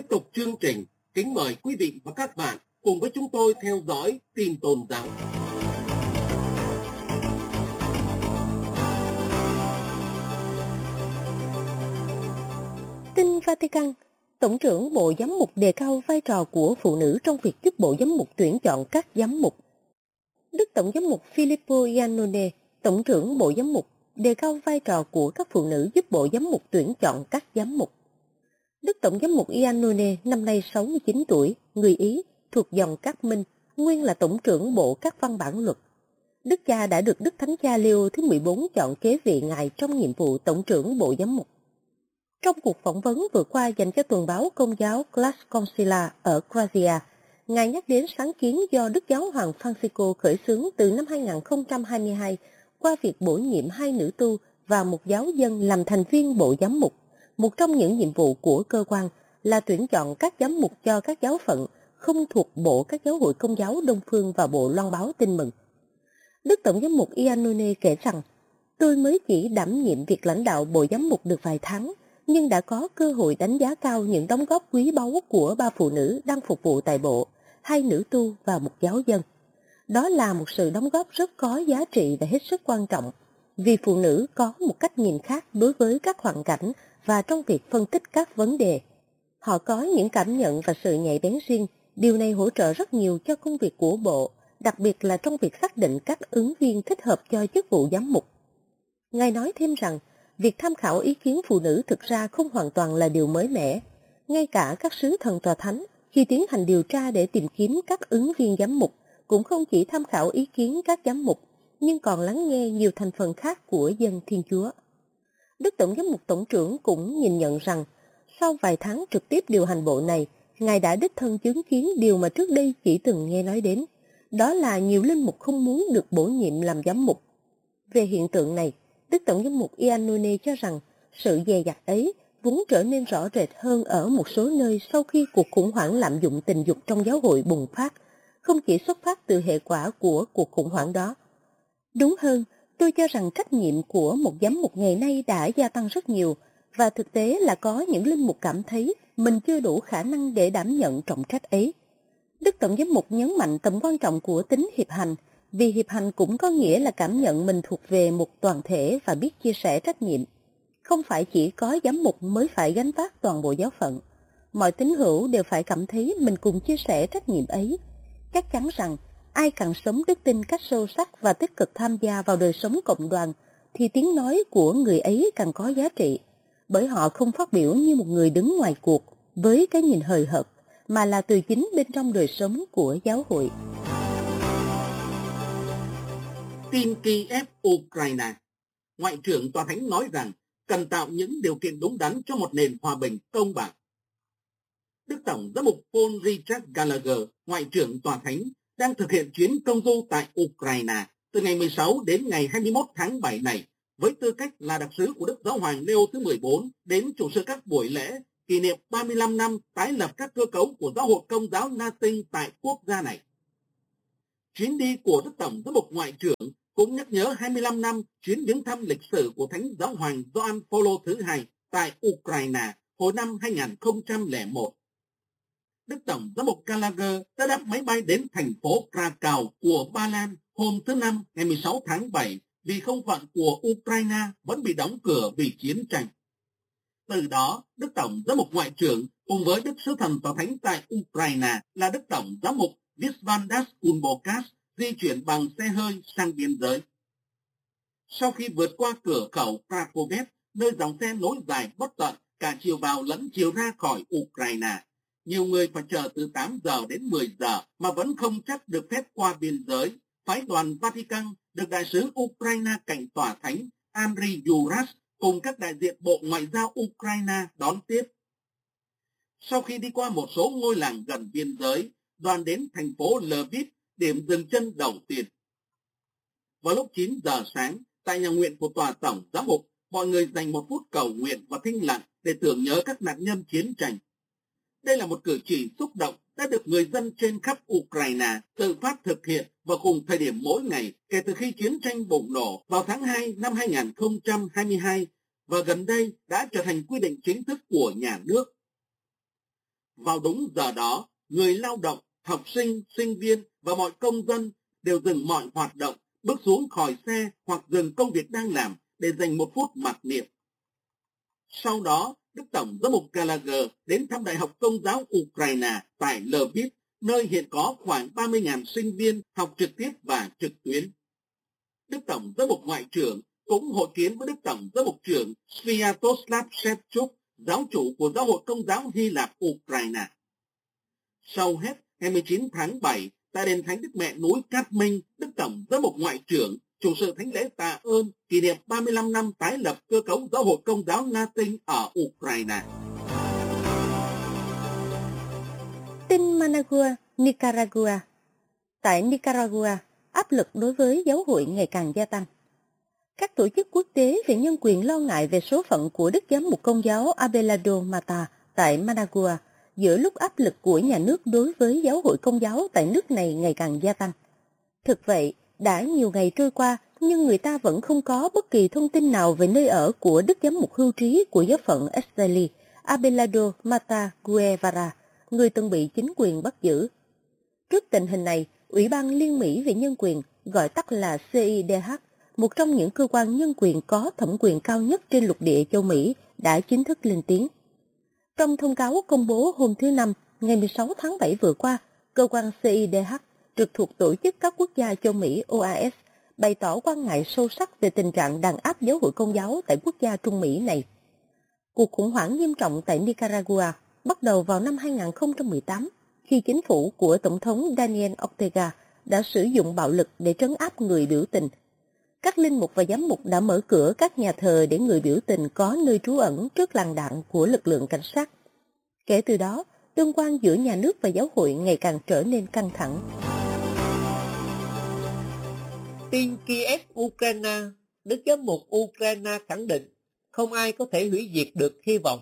tiếp tục chương trình, kính mời quý vị và các bạn cùng với chúng tôi theo dõi tin tôn giáo. Tin Vatican, Tổng trưởng Bộ Giám mục đề cao vai trò của phụ nữ trong việc giúp Bộ Giám mục tuyển chọn các giám mục. Đức Tổng giám mục Filippo Iannone, Tổng trưởng Bộ Giám mục, đề cao vai trò của các phụ nữ giúp Bộ Giám mục tuyển chọn các giám mục. Đức Tổng giám mục Iannone năm nay 69 tuổi, người Ý, thuộc dòng Các Minh, nguyên là Tổng trưởng Bộ các văn bản luật. Đức cha đã được Đức Thánh cha Leo thứ 14 chọn kế vị ngài trong nhiệm vụ Tổng trưởng Bộ Giám mục. Trong cuộc phỏng vấn vừa qua dành cho tuần báo Công giáo Class Concila ở Grazia, ngài nhắc đến sáng kiến do Đức Giáo hoàng Francisco khởi xướng từ năm 2022 qua việc bổ nhiệm 2 nữ tu và một giáo dân làm thành viên Bộ Giám mục. Một trong những nhiệm vụ của cơ quan là tuyển chọn các giám mục cho các giáo phận không thuộc Bộ các giáo hội Công giáo Đông Phương và Bộ Loan báo Tin mừng. Đức Tổng giám mục Iannone kể rằng, tôi mới chỉ đảm nhiệm việc lãnh đạo Bộ Giám mục được vài tháng, nhưng đã có cơ hội đánh giá cao những đóng góp quý báu của 3 phụ nữ đang phục vụ tại Bộ, 2 nữ tu và một giáo dân. Đó là một sự đóng góp rất có giá trị và hết sức quan trọng, vì phụ nữ có một cách nhìn khác đối với các hoàn cảnh và trong việc phân tích các vấn đề. Họ có những cảm nhận và sự nhạy bén riêng, điều này hỗ trợ rất nhiều cho công việc của Bộ, đặc biệt là trong việc xác định các ứng viên thích hợp cho chức vụ giám mục. Ngài nói thêm rằng, việc tham khảo ý kiến phụ nữ thực ra không hoàn toàn là điều mới mẻ. Ngay cả các sứ thần tòa thánh, khi tiến hành điều tra để tìm kiếm các ứng viên giám mục, cũng không chỉ tham khảo ý kiến các giám mục, nhưng còn lắng nghe nhiều thành phần khác của dân Thiên Chúa. Đức Tổng giám mục Tổng trưởng cũng nhìn nhận rằng, sau vài tháng trực tiếp điều hành bộ này, Ngài đã đích thân chứng kiến điều mà trước đây chỉ từng nghe nói đến. Đó là nhiều linh mục không muốn được bổ nhiệm làm giám mục. Về hiện tượng này, Đức Tổng giám mục Iannone cho rằng sự dè dặt ấy vốn trở nên rõ rệt hơn ở một số nơi sau khi cuộc khủng hoảng lạm dụng tình dục trong giáo hội bùng phát, không chỉ xuất phát từ hệ quả của cuộc khủng hoảng đó. Đúng hơn, tôi cho rằng trách nhiệm của một giám mục ngày nay đã gia tăng rất nhiều, và thực tế là có những linh mục cảm thấy mình chưa đủ khả năng để đảm nhận trọng trách ấy. Đức Tổng giám mục nhấn mạnh tầm quan trọng của tính hiệp hành, vì hiệp hành cũng có nghĩa là cảm nhận mình thuộc về một toàn thể và biết chia sẻ trách nhiệm. Không phải chỉ có giám mục mới phải gánh vác toàn bộ giáo phận. Mọi tín hữu đều phải cảm thấy mình cùng chia sẻ trách nhiệm ấy. Chắc chắn rằng, ai càng sống đức tin cách sâu sắc và tích cực tham gia vào đời sống cộng đoàn, thì tiếng nói của người ấy càng có giá trị, bởi họ không phát biểu như một người đứng ngoài cuộc, với cái nhìn hời hợt, mà là từ chính bên trong đời sống của giáo hội. Tin Kiev, Ukraine. Ngoại trưởng Tòa Thánh nói rằng cần tạo những điều kiện đúng đắn cho một nền hòa bình công bằng. Đức Tổng giám mục Paul Richard Gallagher, Ngoại trưởng Tòa Thánh, đang thực hiện chuyến công du tại Ukraine từ ngày 16 đến ngày 21 tháng 7 này, với tư cách là đặc sứ của Đức Giáo hoàng Leo thứ 14 đến chủ sự các buổi lễ kỷ niệm 35 năm tái lập các cơ cấu của Giáo hội Công giáo Latin tại quốc gia này. Chuyến đi của Đức Tổng giám mục Ngoại trưởng cũng nhắc nhớ 25 năm chuyến viếng thăm lịch sử của Thánh Giáo hoàng Gioan Phaolô thứ hai tại Ukraine hồi năm 2001. Đức Tổng giám mục Gallagher đã đáp máy bay đến thành phố Krakow của Ba Lan hôm thứ Năm ngày 16 tháng 7 vì không phận của Ukraine vẫn bị đóng cửa vì chiến tranh. Từ đó, Đức Tổng giám mục Ngoại trưởng cùng với Đức Sứ thần Tòa Thánh tại Ukraine là Đức Tổng giám mục Visvaldas Kulbokas di chuyển bằng xe hơi sang biên giới. Sau khi vượt qua cửa khẩu Krakow, nơi dòng xe nối dài bất tận cả chiều vào lẫn chiều ra khỏi Ukraine, nhiều người phải chờ từ 8 giờ đến 10 giờ mà vẫn không chắc được phép qua biên giới. Phái đoàn Vatican được đại sứ Ukraine cạnh Tòa Thánh Andriy Yuras cùng các đại diện Bộ Ngoại giao Ukraine đón tiếp. Sau khi đi qua một số ngôi làng gần biên giới, đoàn đến thành phố Lviv, điểm dừng chân đầu tiên. Vào lúc 9 giờ sáng, tại nhà nguyện của Tòa Tổng Giám mục, mọi người dành một phút cầu nguyện và thinh lặng để tưởng nhớ các nạn nhân chiến tranh. Đây là một cử chỉ xúc động đã được người dân trên khắp Ukraine tự phát thực hiện vào cùng thời điểm mỗi ngày kể từ khi chiến tranh bùng nổ vào tháng 2 năm 2022 và gần đây đã trở thành quy định chính thức của nhà nước. Vào đúng giờ đó, người lao động, học sinh, sinh viên và mọi công dân đều dừng mọi hoạt động, bước xuống khỏi xe hoặc dừng công việc đang làm để dành một phút mặc niệm. Sau đó, Đức Tổng giám mục Gallagher đến thăm Đại học Công giáo Ukraine tại Lviv, nơi hiện có khoảng 30.000 sinh viên học trực tiếp và trực tuyến. Đức Tổng giám mục Ngoại trưởng cũng hội kiến với Đức Tổng giám mục trưởng Sviatoslav Shevchuk, giáo chủ của Giáo hội Công giáo Hy Lạp Ukraine. Sau hết, ngày 19 tháng 7, tại đền Thánh Đức Mẹ núi Cát Minh, Đức Tổng giám mục Ngoại trưởng chủ sự thánh lễ tạ ơn kỷ niệm 35 năm tái lập cơ cấu Giáo hội Công giáo Latin ở Ukraine. Tin Managua, Nicaragua. Tại Nicaragua, áp lực đối với giáo hội ngày càng gia tăng. Các tổ chức quốc tế về nhân quyền lo ngại về số phận của Đức Giám mục Công giáo Abelardo Mata tại Managua giữa lúc áp lực của nhà nước đối với giáo hội Công giáo tại nước này ngày càng gia tăng. Thực vậy, đã nhiều ngày trôi qua nhưng người ta vẫn không có bất kỳ thông tin nào về nơi ở của Đức Giám mục hưu trí của giáo phận Esteli, Abelardo Mata Guevara, người từng bị chính quyền bắt giữ. Trước tình hình này, Ủy ban Liên Mỹ về Nhân quyền, gọi tắt là CIDH, một trong những cơ quan nhân quyền có thẩm quyền cao nhất trên lục địa châu Mỹ, đã chính thức lên tiếng. Trong thông cáo công bố hôm thứ Năm, ngày 16 tháng 7 vừa qua, cơ quan CIDH, trực thuộc Tổ chức các quốc gia châu Mỹ OAS, bày tỏ quan ngại sâu sắc về tình trạng đàn áp giáo hội Công giáo tại quốc gia Trung Mỹ này. Cuộc khủng hoảng nghiêm trọng tại Nicaragua bắt đầu vào năm 2018, khi chính phủ của Tổng thống Daniel Ortega đã sử dụng bạo lực để trấn áp người biểu tình. Các linh mục và giám mục đã mở cửa các nhà thờ để người biểu tình có nơi trú ẩn trước làn đạn của lực lượng cảnh sát. Kể từ đó, tương quan giữa nhà nước và giáo hội ngày càng trở nên căng thẳng. Tin Kiev, Ukraine. Đức giám mục Ukraine khẳng định không ai có thể hủy diệt được hy vọng.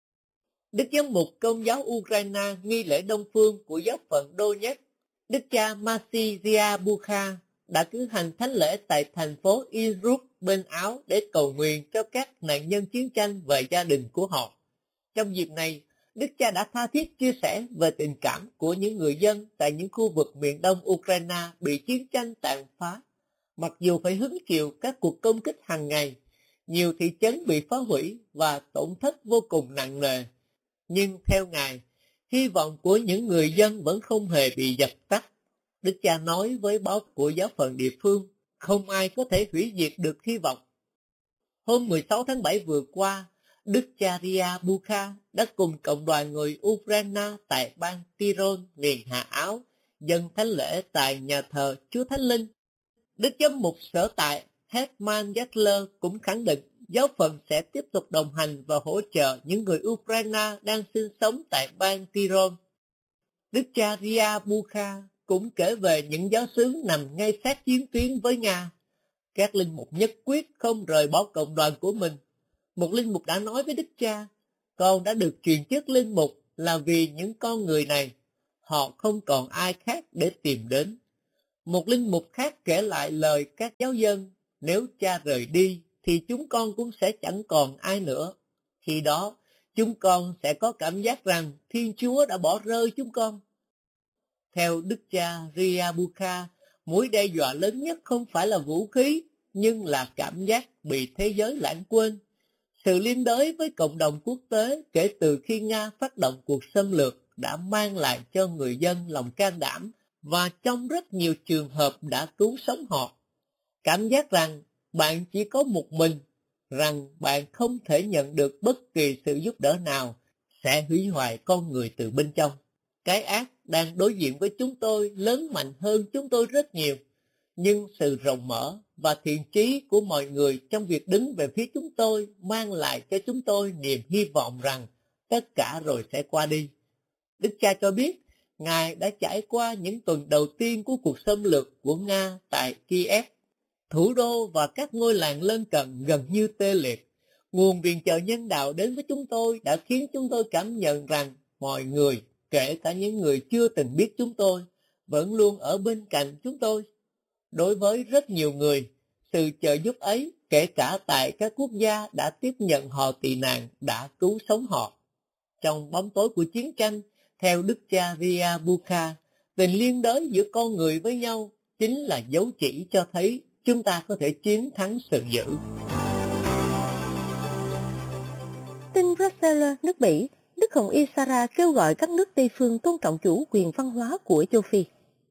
Đức giám mục Công giáo Ukraine nghi lễ Đông phương của giáo phận Donetsk, Đức cha Masizia Bukha đã cử hành thánh lễ tại thành phố Izhuk bên Áo để cầu nguyện cho các nạn nhân chiến tranh và gia đình của họ. Trong dịp này, Đức cha đã tha thiết chia sẻ về tình cảm của những người dân tại những khu vực miền đông Ukraine bị chiến tranh tàn phá. Mặc dù phải hứng chịu các cuộc công kích hàng ngày, nhiều thị trấn bị phá hủy và tổn thất vô cùng nặng nề. Nhưng theo Ngài, hy vọng của những người dân vẫn không hề bị dập tắt. Đức cha nói với báo của giáo phận địa phương, không ai có thể hủy diệt được hy vọng. Hôm 16 tháng 7 vừa qua, Đức cha Ria Bukha đã cùng cộng đoàn người Ukraine tại bang Tyrol, miền Hạ Áo, dâng thánh lễ tại nhà thờ Chúa Thánh Linh. Đức giám mục sở tại Hetman Yattler cũng khẳng định giáo phận sẽ tiếp tục đồng hành và hỗ trợ những người Ukraine đang sinh sống tại bang Tyrol. Đức cha Ria Bukha cũng kể về những giáo xứ nằm ngay sát chiến tuyến với Nga. Các linh mục nhất quyết không rời bỏ cộng đoàn của mình. Một linh mục đã nói với Đức cha, con đã được truyền chức linh mục là vì những con người này, họ không còn ai khác để tìm đến. Một linh mục khác kể lại lời các giáo dân, nếu cha rời đi thì chúng con cũng sẽ chẳng còn ai nữa. Khi đó, chúng con sẽ có cảm giác rằng Thiên Chúa đã bỏ rơi chúng con. Theo Đức cha Ria Bukha, mối đe dọa lớn nhất không phải là vũ khí, nhưng là cảm giác bị thế giới lãng quên. Sự liên đới với cộng đồng quốc tế kể từ khi Nga phát động cuộc xâm lược đã mang lại cho người dân lòng can đảm và trong rất nhiều trường hợp đã cứu sống họ. Cảm giác rằng bạn chỉ có một mình, rằng bạn không thể nhận được bất kỳ sự giúp đỡ nào sẽ hủy hoại con người từ bên trong. Cái ác đang đối diện với chúng tôi lớn mạnh hơn chúng tôi rất nhiều, nhưng sự rộng mở và thiện chí của mọi người trong việc đứng về phía chúng tôi mang lại cho chúng tôi niềm hy vọng rằng tất cả rồi sẽ qua đi. Đức cha cho biết, Ngài đã trải qua những tuần đầu tiên của cuộc xâm lược của Nga tại Kiev. Thủ đô và các ngôi làng lân cận gần như tê liệt. Nguồn viện trợ nhân đạo đến với chúng tôi đã khiến chúng tôi cảm nhận rằng mọi người, kể cả những người chưa từng biết chúng tôi, vẫn luôn ở bên cạnh chúng tôi. Đối với rất nhiều người, sự trợ giúp ấy, kể cả tại các quốc gia đã tiếp nhận họ tị nạn, đã cứu sống họ. Trong bóng tối của chiến tranh, Theo Đức cha Ria Buka, tình liên đới giữa con người với nhau chính là dấu chỉ cho thấy chúng ta có thể chiến thắng sự dữ. Tin Bruxelles, nước Bỉ, Đức Hồng Y Sara kêu gọi các nước Tây phương tôn trọng chủ quyền văn hóa của châu Phi.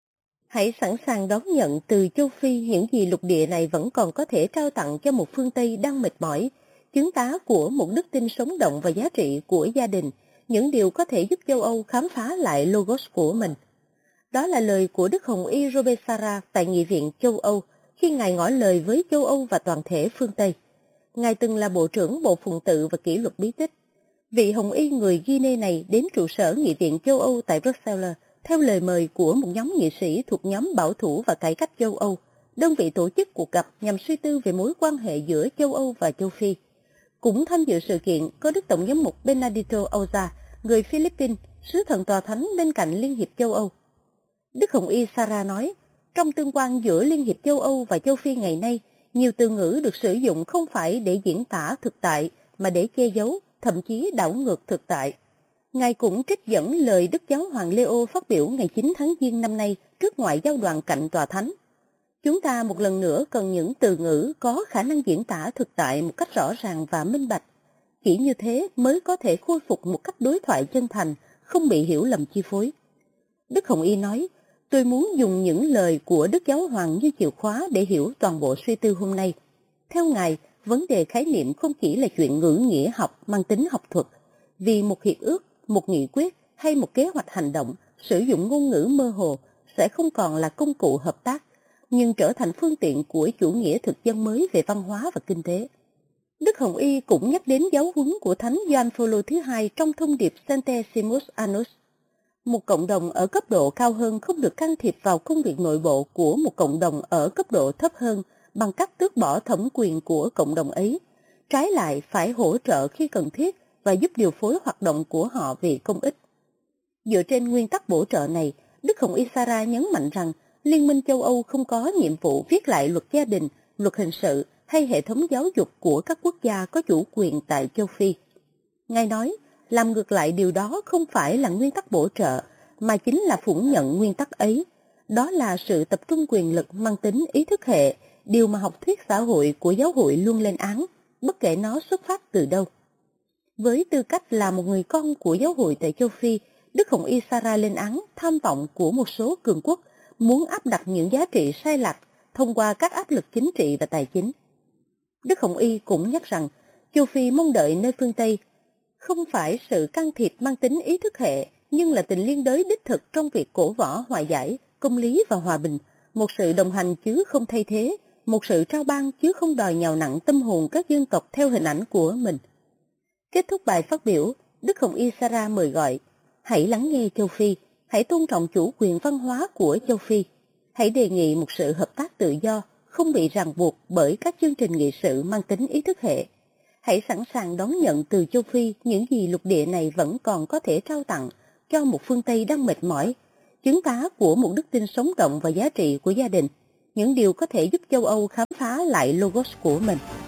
Hãy sẵn sàng đón nhận từ châu Phi những gì lục địa này vẫn còn có thể trao tặng cho một phương Tây đang mệt mỏi, chứng tá của một đức tin sống động và giá trị của gia đình, những điều có thể giúp châu Âu khám phá lại logos của mình. Đó là lời của Đức Hồng Y Robert Sara tại Nghị viện châu Âu khi Ngài ngỏ lời với châu Âu và toàn thể phương Tây. Ngài từng là Bộ trưởng Bộ Phụng tự và Kỷ luật bí tích. Vị Hồng Y người Guinea này đến trụ sở Nghị viện châu Âu tại Bruxelles theo lời mời của một nhóm nghị sĩ thuộc nhóm bảo thủ và cải cách châu Âu, đơn vị tổ chức cuộc gặp nhằm suy tư về mối quan hệ giữa châu Âu và châu Phi. Cũng tham dự sự kiện có Đức Tổng giám mục Benedito Auza, người Philippines, sứ thần tòa thánh bên cạnh Liên hiệp châu Âu. Đức Hồng Y Sara nói, trong tương quan giữa Liên hiệp châu Âu và châu Phi ngày nay, nhiều từ ngữ được sử dụng không phải để diễn tả thực tại, mà để che giấu, thậm chí đảo ngược thực tại. Ngài cũng trích dẫn lời Đức Giáo hoàng Leo phát biểu ngày 9 tháng Giêng năm nay trước ngoại giao đoàn cạnh tòa thánh. Chúng ta một lần nữa cần những từ ngữ có khả năng diễn tả thực tại một cách rõ ràng và minh bạch. Chỉ như thế mới có thể khôi phục một cách đối thoại chân thành, không bị hiểu lầm chi phối. Đức Hồng Y nói, tôi muốn dùng những lời của Đức Giáo hoàng như chìa khóa để hiểu toàn bộ suy tư hôm nay. Theo Ngài, vấn đề khái niệm không chỉ là chuyện ngữ nghĩa học mang tính học thuật, vì một hiệp ước, một nghị quyết hay một kế hoạch hành động sử dụng ngôn ngữ mơ hồ sẽ không còn là công cụ hợp tác, nhưng trở thành phương tiện của chủ nghĩa thực dân mới về văn hóa và kinh tế. Đức Hồng Y cũng nhắc đến giáo huấn của Thánh Gioan Phaolô thứ hai trong thông điệp Centesimus Annus. Một cộng đồng ở cấp độ cao hơn không được can thiệp vào công việc nội bộ của một cộng đồng ở cấp độ thấp hơn bằng cách tước bỏ thẩm quyền của cộng đồng ấy. Trái lại phải hỗ trợ khi cần thiết và giúp điều phối hoạt động của họ vì công ích. Dựa trên nguyên tắc bổ trợ này, Đức Hồng Y Sara nhấn mạnh rằng Liên minh châu Âu không có nhiệm vụ viết lại luật gia đình, luật hình sự hay hệ thống giáo dục của các quốc gia có chủ quyền tại châu Phi. Ngài nói, làm ngược lại điều đó không phải là nguyên tắc bổ trợ, mà chính là phủ nhận nguyên tắc ấy. Đó là sự tập trung quyền lực mang tính ý thức hệ, điều mà học thuyết xã hội của giáo hội luôn lên án, bất kể nó xuất phát từ đâu. Với tư cách là một người con của giáo hội tại châu Phi, Đức Hồng Y Sara lên án tham vọng của một số cường quốc muốn áp đặt những giá trị sai lệch thông qua các áp lực chính trị và tài chính. Đức Hồng Y cũng nhắc rằng châu Phi mong đợi nơi phương Tây không phải sự can thiệp mang tính ý thức hệ, nhưng là tình liên đới đích thực trong việc cổ võ hòa giải, công lý và hòa bình, một sự đồng hành chứ không thay thế, một sự trao ban chứ không đòi nhào nặng tâm hồn các dân tộc theo hình ảnh của mình. Kết thúc bài phát biểu, Đức Hồng Y Sara mời gọi, hãy lắng nghe châu Phi, hãy tôn trọng chủ quyền văn hóa của châu Phi, hãy đề nghị một sự hợp tác tự do, không bị ràng buộc bởi các chương trình nghị sự mang tính ý thức hệ. Hãy sẵn sàng đón nhận từ châu Phi những gì lục địa này vẫn còn có thể trao tặng cho một phương Tây đang mệt mỏi, chứng tá của một đức tin sống động và giá trị của gia đình, những điều có thể giúp châu Âu khám phá lại logos của mình.